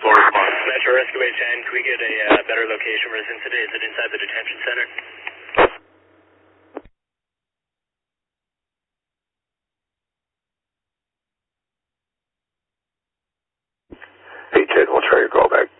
response. Metro Rescue 10, can we get a better location for this incident? Is it inside the detention center? Hey, 10, we'll try your call back.